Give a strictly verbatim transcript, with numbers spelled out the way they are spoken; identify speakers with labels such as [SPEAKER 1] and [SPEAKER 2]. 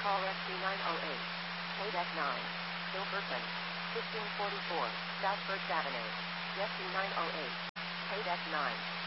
[SPEAKER 1] Call S C nine oh eight. K D E C nine. Hilberton. fifteen forty-four, South First Avenue. S C nine oh eight. K D E C nine.